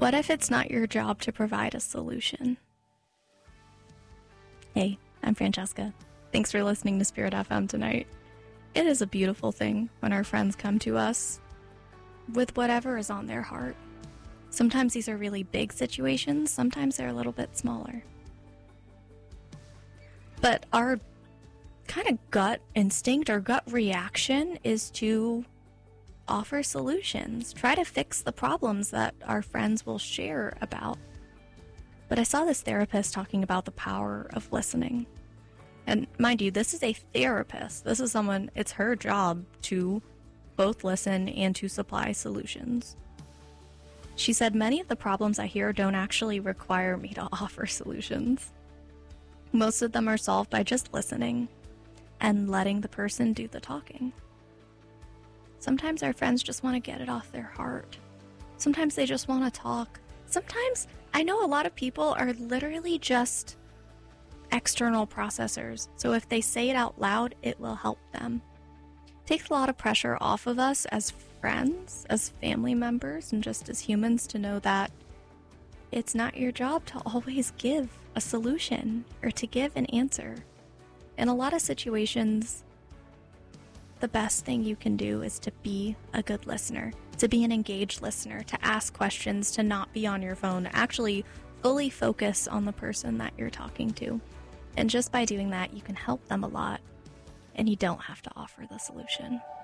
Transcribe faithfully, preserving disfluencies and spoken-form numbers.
What if it's not your job to provide a solution? Hey, I'm Francesca. Thanks for listening to Spirit F M tonight. It is a beautiful thing when our friends come to us with whatever is on their heart. Sometimes these are really big situations, sometimes they're a little bit smaller. But our kind of gut instinct or gut reaction is to offer solutions, try to fix the problems that our friends will share about. But I saw this therapist talking about the power of listening. And mind you, this is a therapist. This is someone, it's her job to both listen and to supply solutions. She said, many of the problems I hear don't actually require me to offer solutions. Most of them are solved by just listening and letting the person do the talking. Sometimes our friends just want to get it off their heart. Sometimes they just want to talk. Sometimes I know a lot of people are literally just external processors. So if they say it out loud, it will help them. It takes a lot of pressure off of us as friends, as family members, and just as humans to know that it's not your job to always give a solution or to give an answer. In a lot of situations, the best thing you can do is to be a good listener, to be an engaged listener, to ask questions, to not be on your phone, actually fully focus on the person that you're talking to. And just by doing that, you can help them a lot, and you don't have to offer the solution.